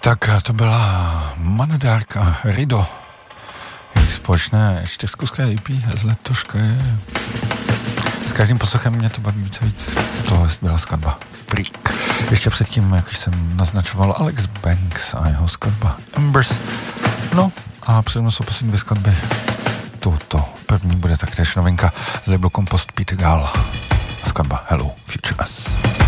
Tak to byla Manadark a Rido. Jejich společné 4zkuské EP z letoška je. S každým poslechem mě to baví více víc. Tohle byla skladba Freak. Ještě předtím, jak jsem naznačoval, Alex Banks a jeho skladba Embers. No a přede mnou jsou poslední dvě skladby. Toto první bude taktéž novinka z labelu Compost Peter Gal a skladba Hello Future Us.